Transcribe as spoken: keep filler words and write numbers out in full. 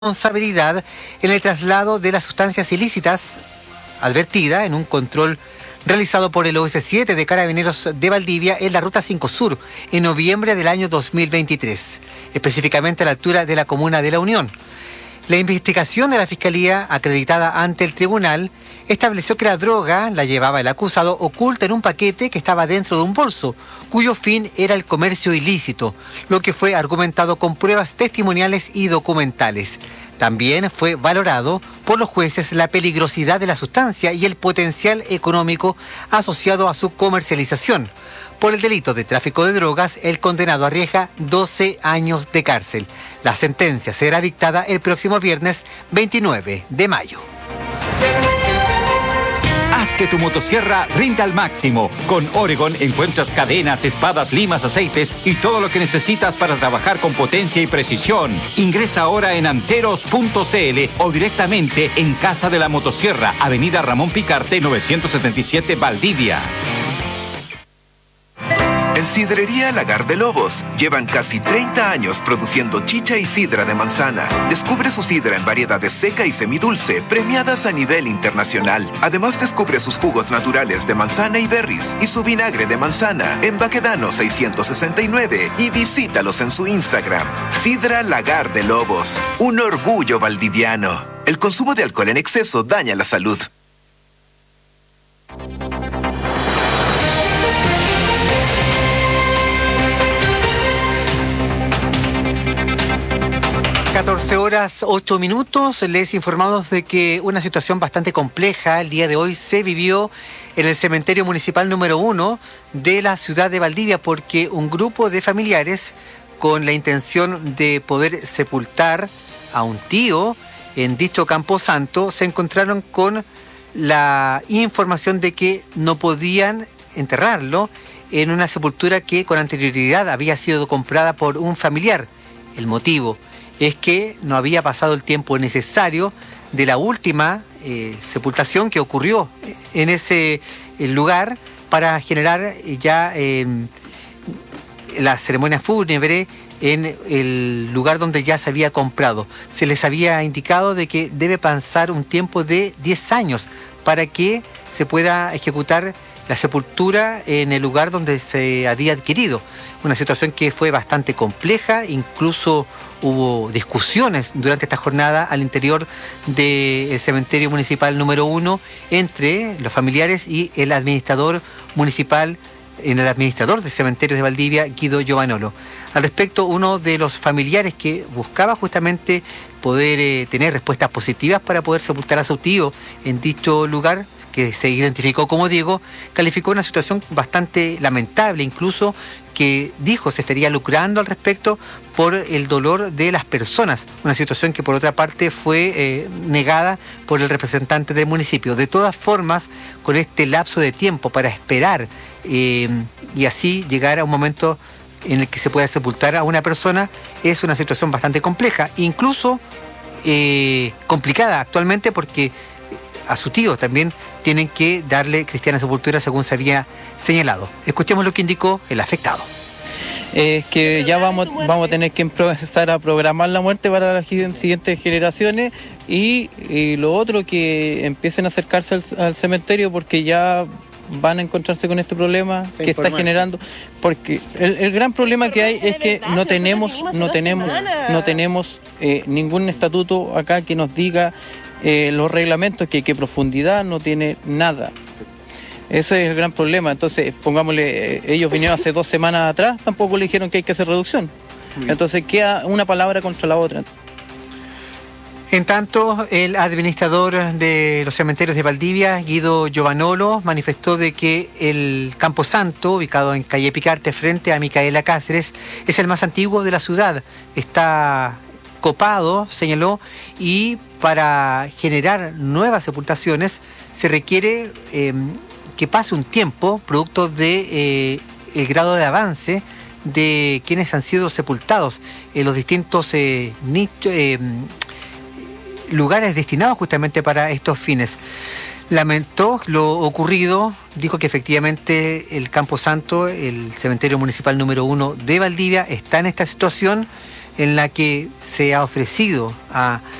responsabilidad en el traslado de las sustancias ilícitas advertida en un control realizado por el O S siete de Carabineros de Valdivia en la Ruta cinco Sur en noviembre del año dos mil veintitrés, específicamente a la altura de la comuna de La Unión. La investigación de la Fiscalía, acreditada ante el tribunal, estableció que la droga la llevaba el acusado oculta en un paquete que estaba dentro de un bolso, cuyo fin era el comercio ilícito, lo que fue argumentado con pruebas testimoniales y documentales. También fue valorado por los jueces la peligrosidad de la sustancia y el potencial económico asociado a su comercialización. Por el delito de tráfico de drogas, el condenado arriesga doce años de cárcel. La sentencia será dictada el próximo viernes veintinueve de mayo. Haz que tu motosierra rinda al máximo. Con Oregon encuentras cadenas, espadas, limas, aceites y todo lo que necesitas para trabajar con potencia y precisión. Ingresa ahora en anteros punto c l o directamente en Casa de la Motosierra, Avenida Ramón Picarte, novecientos setenta y siete, Valdivia. En Sidrería Lagar de Lobos llevan casi treinta años produciendo chicha y sidra de manzana. Descubre su sidra en variedades seca y semidulce, premiadas a nivel internacional. Además, descubre sus jugos naturales de manzana y berries y su vinagre de manzana en Baquedano seiscientos sesenta y nueve y visítalos en su Instagram. Sidra Lagar de Lobos, un orgullo valdiviano. El consumo de alcohol en exceso daña la salud. catorce horas, ocho minutos. Les informamos de que una situación bastante compleja el día de hoy se vivió en el cementerio municipal número uno de la ciudad de Valdivia, porque un grupo de familiares, con la intención de poder sepultar a un tío en dicho camposanto, se encontraron con la información de que no podían enterrarlo en una sepultura que con anterioridad había sido comprada por un familiar. El motivo es que no había pasado el tiempo necesario de la última eh, sepultación que ocurrió en ese eh, lugar para generar ya eh, la ceremonia fúnebre en el lugar donde ya se había comprado. Se les había indicado de que debe pasar un tiempo de diez años para que se pueda ejecutar la sepultura en el lugar donde se había adquirido. Una situación que fue bastante compleja, incluso hubo discusiones durante esta jornada al interior del cementerio municipal número uno entre los familiares y el administrador municipal, en el administrador de cementerios de Valdivia, Guido Giovanolo. Al respecto, uno de los familiares que buscaba justamente poder eh, tener respuestas positivas para poder sepultar a su tío en dicho lugar, que se identificó como Diego, calificó una situación bastante lamentable, incluso que dijo se estaría lucrando al respecto por el dolor de las personas, una situación que por otra parte fue eh, negada por el representante del municipio. De todas formas, con este lapso de tiempo para esperar eh, y así llegar a un momento en el que se pueda sepultar a una persona, es una situación bastante compleja, incluso eh, complicada actualmente, porque a su tío también tienen que darle cristiana sepultura según se había señalado. Escuchemos lo que indicó el afectado. Es que ya vamos, vamos a tener que empezar a programar la muerte para las siguientes generaciones y, y lo otro, que empiecen a acercarse al, al cementerio, porque ya van a encontrarse con este problema que está generando, porque el, el gran problema que hay es que no tenemos no tenemos no tenemos eh, ningún estatuto acá que nos diga eh, los reglamentos, que qué profundidad, no tiene nada. Ese es el gran problema. Entonces, pongámosle, eh, ellos vinieron hace dos semanas atrás, tampoco le dijeron que hay que hacer reducción. Entonces queda una palabra contra la otra. En tanto, el administrador de los cementerios de Valdivia, Guido Giovanolo, manifestó de que el camposanto, ubicado en calle Picarte frente a Micaela Cáceres, es el más antiguo de la ciudad. Está copado, señaló, y para generar nuevas sepultaciones se requiere eh, que pase un tiempo, producto de eh, el grado de avance de quienes han sido sepultados en los distintos eh, nichos, eh, lugares destinados justamente para estos fines. Lamentó lo ocurrido, dijo que efectivamente el Camposanto, el cementerio municipal número uno de Valdivia, está en esta situación, en la que se ha ofrecido a